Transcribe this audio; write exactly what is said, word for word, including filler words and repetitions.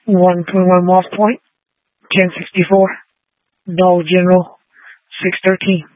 one twenty-one Moss Point, ten sixty-four, Dollar General, six thirteen.